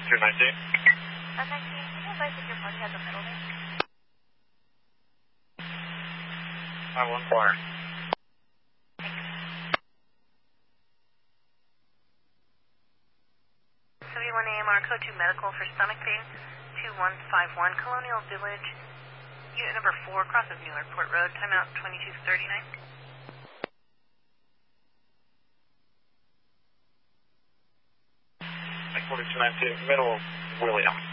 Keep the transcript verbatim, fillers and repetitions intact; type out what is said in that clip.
forty-two nineteen. Uh, nineteen, can you advise if your party has a middle name? I will inquire. seventy-one A M R code two medical for stomach pain, two one five one Colonial Village, unit number four, cross of New Airport Road, timeout twenty-two thirty-nine. forty-two nineteen, middle William.